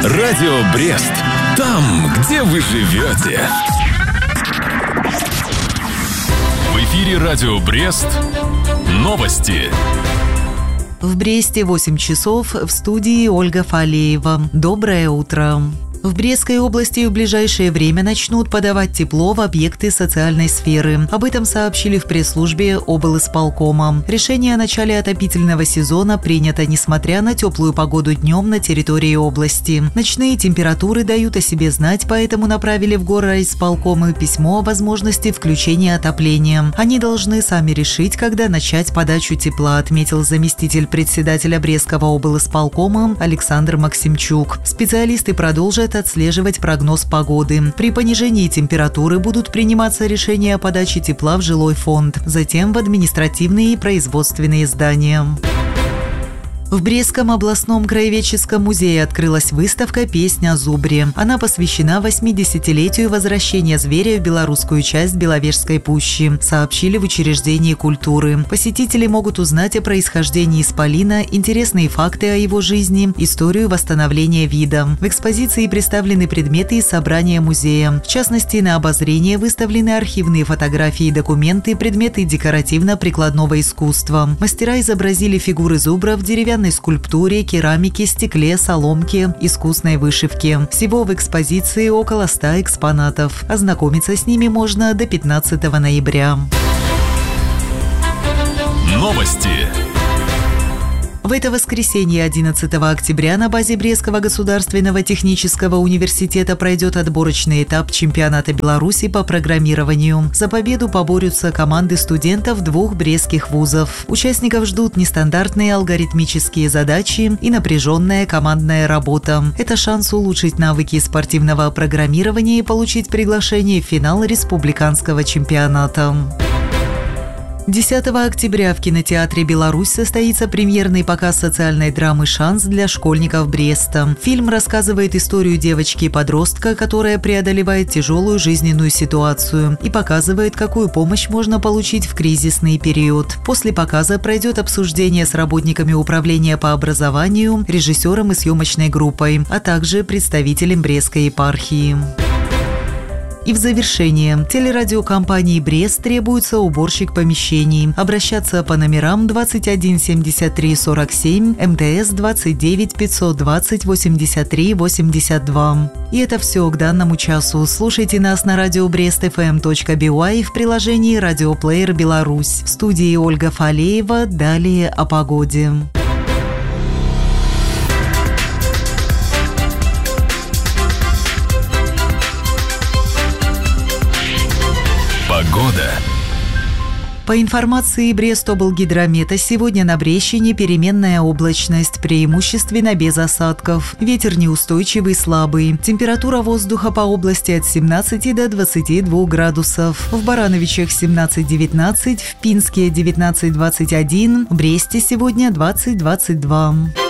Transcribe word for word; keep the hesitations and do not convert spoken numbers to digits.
Радио Брест. Там, где вы живете. В эфире Радио Брест. Новости. В Бресте восемь часов, в студии Ольга Фалеева. Доброе утро. В Брестской области в ближайшее время начнут подавать тепло в объекты социальной сферы. Об этом сообщили в пресс-службе облисполкома. Решение о начале отопительного сезона принято, несмотря на теплую погоду днем на территории области. Ночные температуры дают о себе знать, поэтому направили в горрайисполкомы письмо о возможности включения отопления. Они должны сами решить, когда начать подачу тепла, отметил заместитель председателя Брестского облисполкома Александр Максимчук. Специалисты продолжат отслеживать прогноз погоды. При понижении температуры будут приниматься решения о подаче тепла в жилой фонд, затем в административные и производственные здания. В Брестском областном краеведческом музее открылась выставка «Песня о зубре». Она посвящена восьмидесятилетию возвращения зверя в белорусскую часть Беловежской пущи, сообщили в учреждении культуры. Посетители могут узнать о происхождении исполина, интересные факты о его жизни, историю восстановления вида. В экспозиции представлены предметы из собрания музея. В частности, на обозрение выставлены архивные фотографии и документы, предметы декоративно-прикладного искусства. Мастера изобразили фигуры зубра в деревянной скульптуре, керамике, стекле, соломке, искусной вышивке. Всего в экспозиции около ста экспонатов. Ознакомиться с ними можно до пятнадцатого ноября. Новости. В это воскресенье, одиннадцатого октября, на базе Брестского государственного технического университета пройдет отборочный этап чемпионата Беларуси по программированию. За победу поборются команды студентов двух брестских вузов. Участников ждут нестандартные алгоритмические задачи и напряженная командная работа. Это шанс улучшить навыки спортивного программирования и получить приглашение в финал республиканского чемпионата. десятого октября в кинотеатре «Беларусь» состоится премьерный показ социальной драмы «Шанс» для школьников Бреста. Фильм рассказывает историю девочки-подростка, которая преодолевает тяжелую жизненную ситуацию, и показывает, какую помощь можно получить в кризисный период. После показа пройдет обсуждение с работниками управления по образованию, режиссером и съемочной группой, а также представителем Брестской епархии. И в завершение. Телерадиокомпании «Брест» требуется уборщик помещений. Обращаться по номерам двадцать один семьдесят три сорок семь, МТС двадцать девять пятьсот двадцать восемьдесят три восемьдесят два. И это все к данному часу. Слушайте нас на радио брест эф эм точка би уай в приложении «Радиоплеер Беларусь». В студии Ольга Фалеева. Далее о погоде. Погода. По информации Брестоблгидромета, сегодня на Брещине переменная облачность, преимущественно без осадков. Ветер неустойчивый, слабый. Температура воздуха по области от семнадцати до двадцати двух градусов. В Барановичах семнадцать девятнадцать, в Пинске девятнадцать двадцать один, в Бресте сегодня двадцать двадцать два.